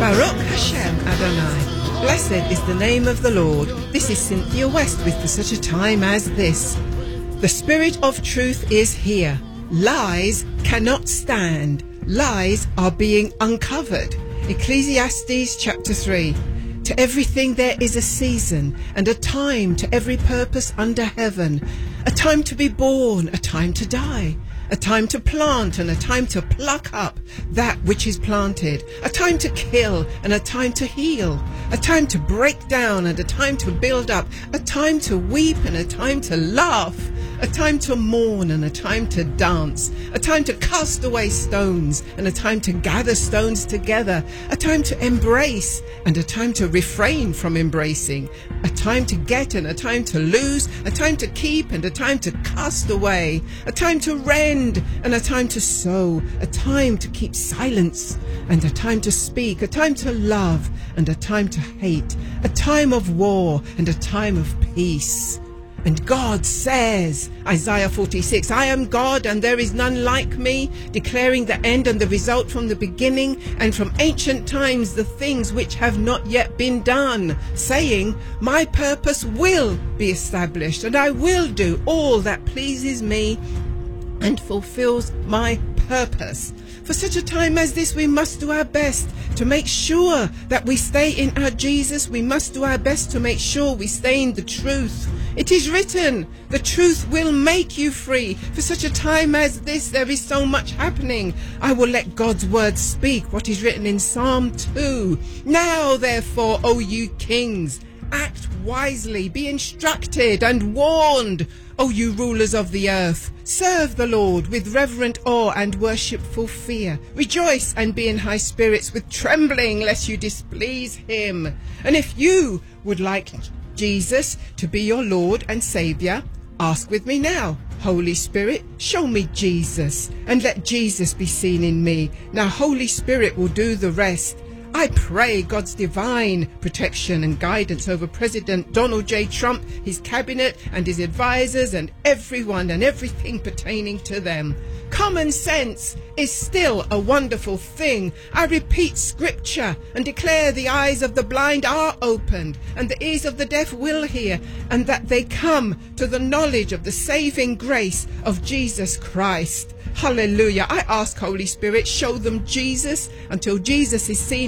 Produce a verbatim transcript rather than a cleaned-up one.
Baruch Hashem Adonai. Blessed is the name of the Lord. This is Cynthia West with For Such a Time as This. The Spirit of Truth is here. Lies cannot stand. Lies are being uncovered. Ecclesiastes chapter three. To everything there is a season and a time to every purpose under heaven. A time to be born, a time to die. A time to plant and a time to pluck up that which is planted. A time to kill and a time to heal. A time to break down and a time to build up. A time to weep and a time to laugh. A time to mourn and a time to dance. A time to cast away stones and a time to gather stones together. A time to embrace and a time to refrain from embracing. A time to get and a time to lose. A time to keep and a time to cast away. A time to rend and a time to sow. A time to keep silence and a time to speak. A time to love and a time to hate. A time of war and a time of peace. And God says, Isaiah forty-six, I am God and there is none like me, declaring the end and the result from the beginning, and from ancient times the things which have not yet been done, saying, my purpose will be established, and I will do all that pleases me and fulfills my purpose. For such a time as this, we must do our best to make sure that we stay in our Jesus. We must do our best to make sure we stay in the truth. It is written, the truth will make you free. For such a time as this, there is so much happening. I will let God's word speak what is written in Psalm two. Now, therefore, O you kings, act wisely, be instructed and warned. O you rulers of the earth, serve the Lord with reverent awe and worshipful fear. Rejoice and be in high spirits with trembling, lest you displease him. And if you would like Jesus to be your Lord and Saviour, ask with me now. Holy Spirit, show me Jesus, and let Jesus be seen in me. Now Holy Spirit will do the rest. I pray God's divine protection and guidance over President Donald J. Trump, his cabinet and his advisors, and everyone and everything pertaining to them. Common sense is still a wonderful thing. I repeat scripture and declare the eyes of the blind are opened and the ears of the deaf will hear, and that they come to the knowledge of the saving grace of Jesus Christ. Hallelujah. I ask, Holy Spirit, show them Jesus until Jesus is seen